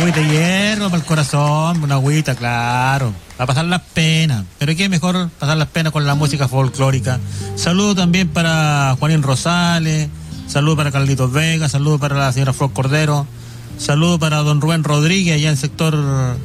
agüita de hierro para el corazón, una agüita, claro, para pasar las penas. Pero qué mejor pasar las penas con la música folclórica. Saludo también para Juanín Rosales, saludo para Carlitos Vega, saludo para la señora Flor Cordero, saludo para don Rubén Rodríguez allá en el sector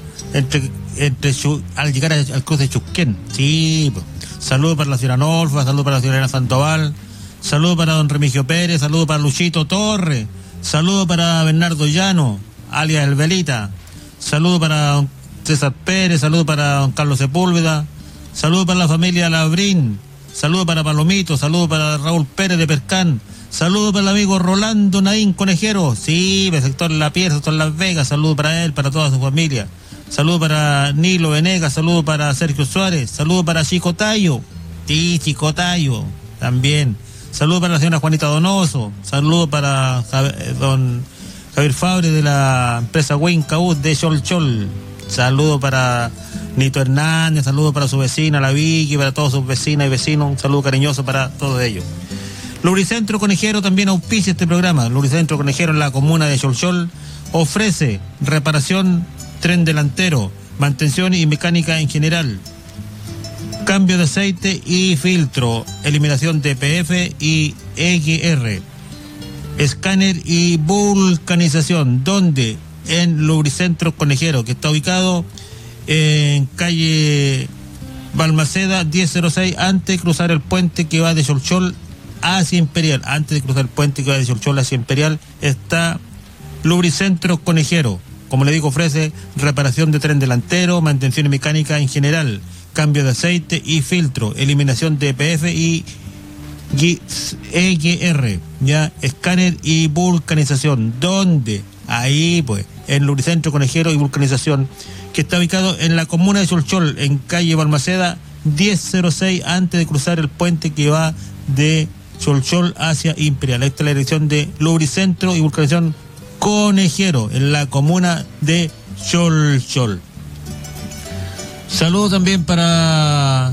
al llegar al cruce de Chusquén. Sí, pues. Saludo para la señora Norfa, saludo para la señora Elena Sandoval, saludo para don Remigio Pérez, saludo para Luchito Torre, saludo para Bernardo Llano, alias El Velita, saludo para don César Pérez, saludo para don Carlos Sepúlveda, saludo para la familia Labrín, saludo para Palomito, saludo para Raúl Pérez de Percán, saludo para el amigo Rolando Naín Conejero, sí, del sector La Piedra, sector Las Vegas, saludo para él, para toda su familia. Saludo para Nilo Venegas, saludo para Sergio Suárez, saludo para Chico Tayo, sí, Chico Tayo, también. Saludo para la señora Juanita Donoso, saludo para don Javier Fabre de la empresa Wayne Caúd de Cholchol, saludo para Nito Hernández, saludo para su vecina, la Vicky, para todos sus vecinas y vecinos, un saludo cariñoso para todos ellos. Lubricentro Conejero también auspicia este programa. Lubricentro Conejero en la comuna de Cholchol ofrece reparación tren delantero, mantención y mecánica en general, cambio de aceite y filtro, eliminación de PF y EGR, escáner y vulcanización. ¿Dónde? En Lubricentro Conejero, que está ubicado en calle Balmaceda 1006, antes de cruzar el puente que va de Cholchol hacia Imperial. Antes de cruzar el puente que va de Cholchol hacia Imperial está Lubricentro Conejero. Como le digo, ofrece reparación de tren delantero, mantención mecánica en general, cambio de aceite y filtro, eliminación de EPF y EGR, ya, escáner y vulcanización. ¿Dónde? Ahí, pues, en Lubricentro Conejero y Vulcanización, que está ubicado en la comuna de Cholchol, en calle Balmaceda 1006, antes de cruzar el puente que va de Cholchol hacia Imperial. Esta es la dirección de Lubricentro y Vulcanización Conejero, en la comuna de Cholchol. Saludos también para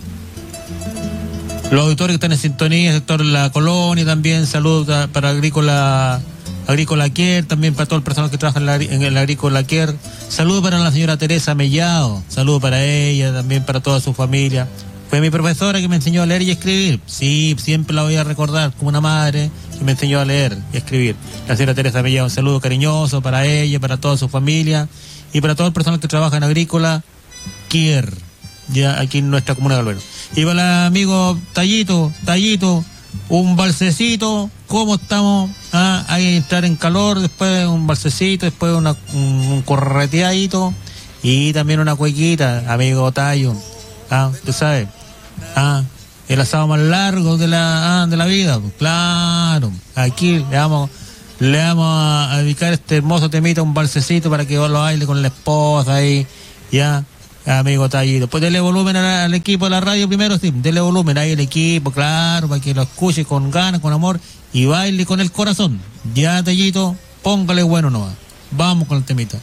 los auditores que están en sintonía, el sector La Colonia también. Saludos para Agrícola Care, también para todo el personal que trabaja en el Agrícola Care. Saludos para la señora Teresa Mellado, saludos para ella, también para toda su familia. Fue mi profesora que me enseñó a leer y escribir. Sí, siempre la voy a recordar como una madre que me enseñó a leer y escribir. La señora Teresa Mellado, un saludo cariñoso para ella, para toda su familia y para todo el personal que trabaja en Agrícola Care, ya aquí en nuestra comuna de Galvero. Y para el amigo Tallito, un balsecito, ¿cómo estamos? Hay que entrar en calor, después un balsecito, después un correteadito y también una cuequita, amigo Tallo. Usted sabe, el asado más largo de la vida, pues, claro. Aquí le vamos a dedicar este hermoso temita, un balsecito para que lo baile con la esposa ahí, ya, amigo Tallito. Pues dele volumen al equipo de la radio primero, sí, dele volumen ahí al equipo, claro, para que lo escuche con ganas, con amor y baile con el corazón. Ya, Tallito, póngale bueno nomás. Vamos con el temita.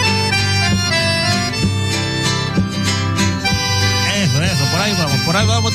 Eso, por ahí vamos.